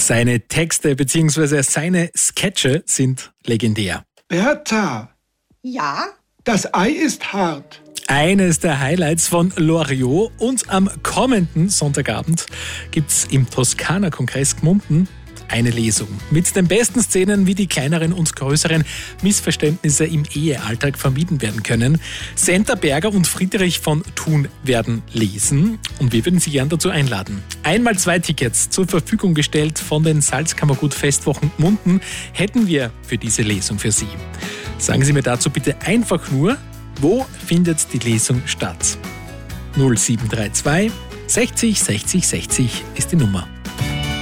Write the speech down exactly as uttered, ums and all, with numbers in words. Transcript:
Seine Texte bzw. seine Sketche sind legendär. Bertha, Ja? das Ei ist hart. Eines der Highlights von Loriot, und am kommenden Sonntagabend gibt's im Toskana-Kongress Gmunden eine Lesung mit den besten Szenen, wie die kleineren und größeren Missverständnisse im Ehealltag vermieden werden können. Senta Berger und Friedrich von Thun werden lesen und wir würden Sie gern dazu einladen. Einmal zwei Tickets zur Verfügung gestellt von den Salzkammergut Festwochen Gmunden hätten wir für diese Lesung für Sie. Sagen Sie mir dazu bitte einfach nur, wo findet die Lesung statt? null sieben drei zwei sechzig sechzig sechzig ist die Nummer.